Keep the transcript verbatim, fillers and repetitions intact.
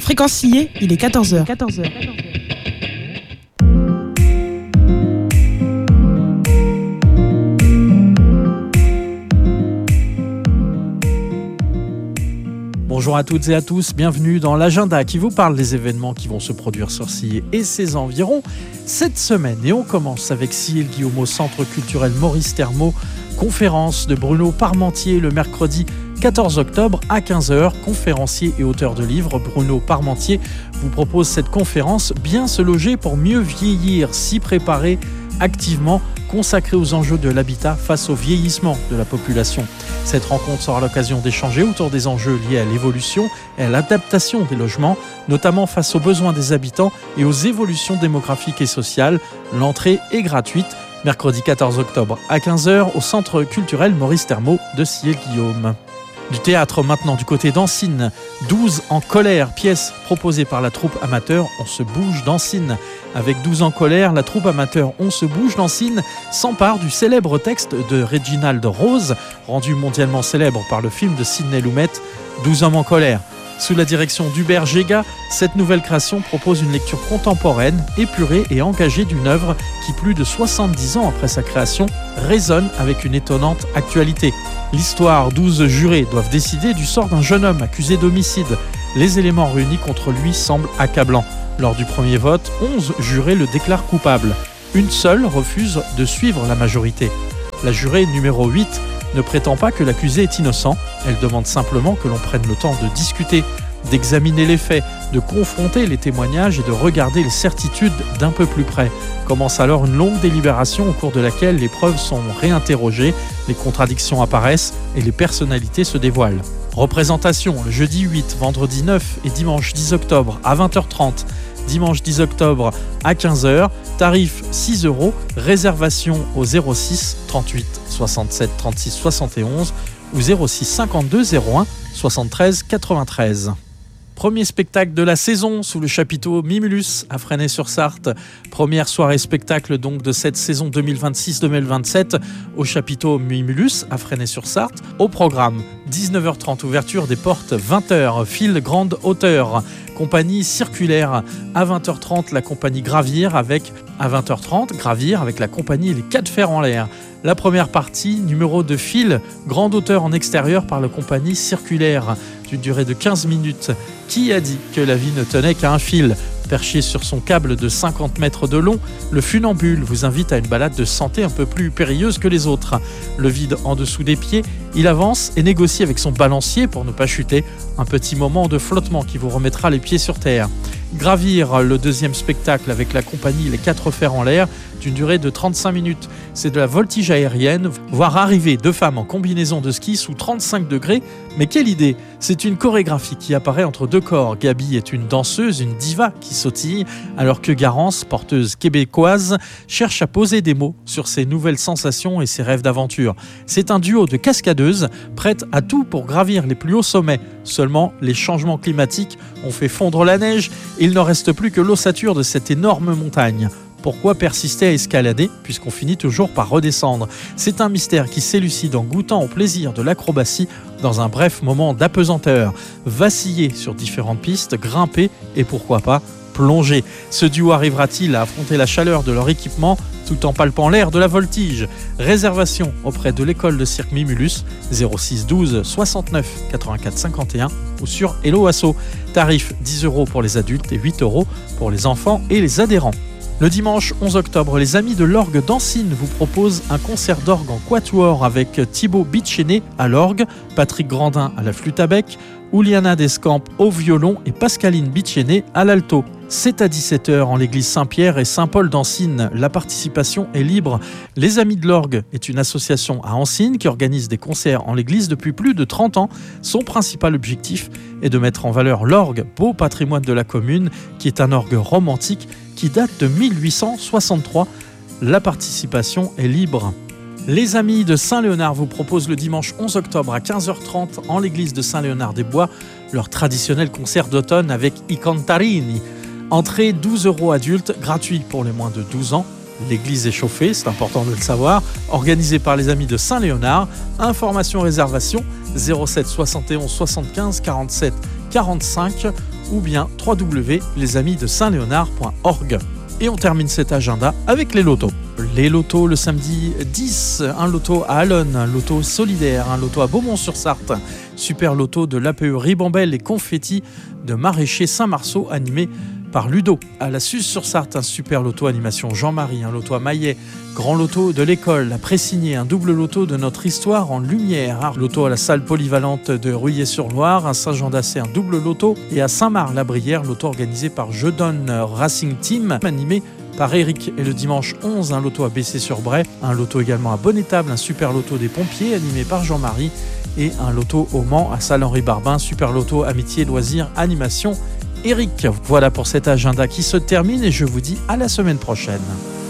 Fréquence sillée, il est quatorze heures. quatorze heures. Bonjour à toutes et à tous, bienvenue dans l'agenda qui vous parle des événements qui vont se produire sur Sillé et ses environs cette semaine. Et on commence avec Sillé-le-Guillaume au Centre culturel Maurice Thermot, conférence de Bruno Parmentier le mercredi quatorze octobre à quinze heures. Conférencier et auteur de livres, Bruno Parmentier vous propose cette conférence Bien se loger pour mieux vieillir, s'y préparer activement, consacrée aux enjeux de l'habitat face au vieillissement de la population. Cette rencontre sera l'occasion d'échanger autour des enjeux liés à l'évolution et à l'adaptation des logements, notamment face aux besoins des habitants et aux évolutions démographiques et sociales. L'entrée est gratuite, mercredi quatorze octobre à quinze heures au Centre culturel Maurice Thermot de Sillé-le-Guillaume. Du théâtre maintenant du côté d'Ancine, douze en colère, pièce proposée par la troupe amateur On se bouge d'Ancine. Avec douze en colère, la troupe amateur On se bouge d'Ancine s'empare du célèbre texte de Reginald Rose, rendu mondialement célèbre par le film de Sidney Lumet, douze hommes en colère. Sous la direction d'Hubert Géga, cette nouvelle création propose une lecture contemporaine, épurée et engagée d'une œuvre qui, plus de soixante-dix ans après sa création, résonne avec une étonnante actualité. L'histoire, douze jurés doivent décider du sort d'un jeune homme accusé d'homicide. Les éléments réunis contre lui semblent accablants. Lors du premier vote, onze jurés le déclarent coupable. Une seule refuse de suivre la majorité. La jurée numéro huit ne prétend pas que l'accusé est innocent. Elle demande simplement que l'on prenne le temps de discuter, d'examiner les faits, de confronter les témoignages et de regarder les certitudes d'un peu plus près. Commence alors une longue délibération au cours de laquelle les preuves sont réinterrogées, les contradictions apparaissent et les personnalités se dévoilent. Représentation le jeudi huit, vendredi neuf et dimanche dix octobre à vingt heures trente. Dimanche dix octobre à quinze heures, tarif six euros, réservation au zéro six trente-huit soixante-sept trente-six soixante et onze ou zéro six cinquante-deux zéro un soixante-treize quatre-vingt-treize. Premier spectacle de la saison sous le chapiteau Mimulus à Fresnay-sur-Sarthe. Première soirée spectacle donc de cette saison deux mille vingt-six deux mille vingt-sept au chapiteau Mimulus à Fresnay-sur-Sarthe. Au programme, dix-neuf heures trente, ouverture des portes, vingt heures, fil grande hauteur. Compagnie circulaire. À vingt heures trente, la compagnie Gravir avec, à vingt heures trente, Gravir avec la compagnie Les Quatre Fers en l'air. La première partie, numéro de fil, grande hauteur en extérieur par la compagnie circulaire, d'une durée de quinze minutes. Qui a dit que la vie ne tenait qu'à un fil ? Perché sur son câble de cinquante mètres de long, le funambule vous invite à une balade de santé un peu plus périlleuse que les autres. Le vide en dessous des pieds, il avance et négocie avec son balancier pour ne pas chuter. Un petit moment de flottement qui vous remettra les pieds sur terre. Gravir, le deuxième spectacle avec la compagnie Les Quatre Fers en l'air, d'une durée de trente-cinq minutes. C'est de la voltige aérienne, voir arriver deux femmes en combinaison de ski sous trente-cinq degrés. Mais quelle idée! C'est une chorégraphie qui apparaît entre deux corps. Gabi est une danseuse, une diva qui sautille, alors que Garance, porteuse québécoise, cherche à poser des mots sur ses nouvelles sensations et ses rêves d'aventure. C'est un duo de cascadeuses prêtes à tout pour gravir les plus hauts sommets. Seulement, les changements climatiques ont fait fondre la neige et il ne reste plus que l'ossature de cette énorme montagne. Pourquoi persister à escalader puisqu'on finit toujours par redescendre ? C'est un mystère qui s'élucide en goûtant au plaisir de l'acrobatie dans un bref moment d'apesanteur. Vaciller sur différentes pistes, grimper et pourquoi pas plonger. Ce duo arrivera-t-il à affronter la chaleur de leur équipement tout en palpant l'air de la voltige ? Réservation auprès de l'école de cirque Mimulus, zéro six douze soixante-neuf quatre-vingt-quatre cinquante et un ou sur Hello Asso. Tarif dix euros pour les adultes et huit euros pour les enfants et les adhérents. Le dimanche onze octobre, les amis de l'orgue d'Ancine vous proposent un concert d'orgue en quatuor avec Thibaut Bitchené à l'orgue, Patrick Grandin à la flûte à bec, Ouliana Descamps au violon et Pascaline Bitchené à l'alto. C'est à dix-sept heures en l'église Saint-Pierre et Saint-Paul d'Ancine. La participation est libre. Les Amis de l'Orgue est une association à Ancine qui organise des concerts en l'église depuis plus de trente ans. Son principal objectif est de mettre en valeur l'orgue, beau patrimoine de la commune, qui est un orgue romantique qui date de mille huit cent soixante-trois. La participation est libre. Les Amis de Saint-Léonard vous proposent le dimanche onze octobre à quinze heures trente en l'église de Saint-Léonard-des-Bois leur traditionnel concert d'automne avec I Cantarini. Entrée douze euros adultes, gratuit pour les moins de douze ans. L'église est chauffée, c'est important de le savoir. Organisé par les Amis de Saint-Léonard. Information réservation zéro sept soixante et onze soixante-quinze quarante-sept quarante-cinq ou bien w w w point les amis de saint léonard point org. Et on termine cet agenda avec les lotos. Les lotos le samedi dix, un loto à Allonne, un loto solidaire, un loto à Beaumont-sur-Sarthe, super loto de l'A P E Ribambelle et confetti de Maraîcher Saint-Marceau animé par Ludo. À la Suze-sur-Sarthe, un super loto animation Jean-Marie, un loto à Maillet, grand loto de l'école à Pressigné, un double loto de notre histoire en lumière, un loto à la salle polyvalente de Ruillé-sur-Loire, à Saint-Jean-d'Assé, un double loto, et à Saint-Marc-la-Brière, loto organisé par Je Donne Racing Team, animé par Eric. Et le dimanche onze, un loto à Bessé-sur-Bray, un loto également à Bonnétable, un super loto des pompiers animé par Jean-Marie, et un loto au Mans à Salle-Henri-Barbin, super loto amitié, loisirs, animation Eric. Voilà pour cet agenda qui se termine et je vous dis à la semaine prochaine.